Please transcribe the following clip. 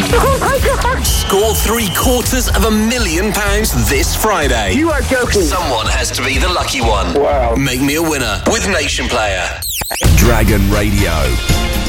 Oh my God! Score £750,000 this Friday. You are joking. Someone has to be the lucky one. Wow. Make me a winner with Nation Player. Dragon Radio.